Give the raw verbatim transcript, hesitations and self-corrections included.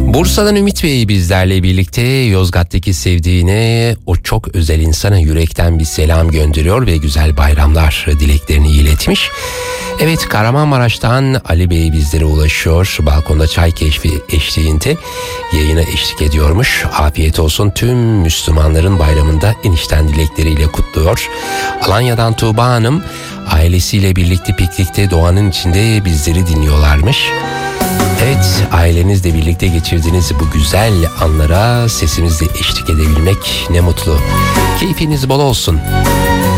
Bursa'dan Ümit Bey bizlerle birlikte Yozgat'taki sevdiğine, o çok özel insana yürekten bir selam gönderiyor ve güzel bayramlar dileklerini iletmiş. Evet, Kahramanmaraş'tan Ali Bey bizlere ulaşıyor. Balkonda çay keşfi eşliğinde yayına eşlik ediyormuş. Afiyet olsun, tüm Müslümanların bayramında enişten dilekleriyle kutluyor. Alanya'dan Tuğba Hanım ailesiyle birlikte piknikte doğanın içinde bizleri dinliyorlarmış. Evet, ailenizle birlikte geçirdiğiniz bu güzel anlara sesimizle eşlik edebilmek ne mutlu. Keyfiniz bol olsun.